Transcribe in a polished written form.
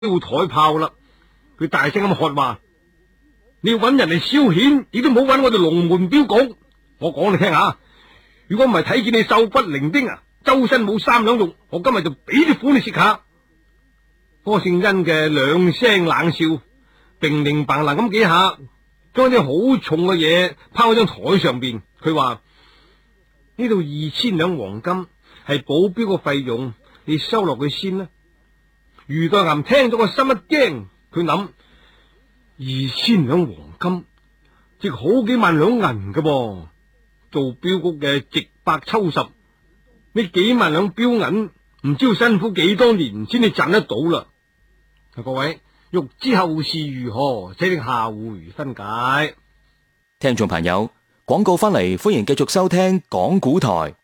標台炮啦。佢大聲咁喝話：你要揾人嚟消遣，亦都唔好揾我哋龍門鏢局。我講你聽下，如果唔係睇見你瘦骨伶仃啊，周身冇三兩肉，我今日就俾啲苦你食下。柯聖恩嘅兩聲冷笑，乒鈴嘭啷咁幾下，將啲好重嘅嘢拋喺張台上邊。佢話：呢度2000兩黃金係保鏢嘅費用，你收落去先啦。余代岩聽咗個心一驚，佢諗：2000兩黃金，值好幾萬兩銀㗎噃。做鏢局嘅直白抽十，呢幾萬兩鏢銀，唔知要辛苦幾多年先至賺得到啦。各位，欲知後事如何，請聽下回分解。 聽眾朋友，廣告翻嚟，歡迎繼續收聽講古台。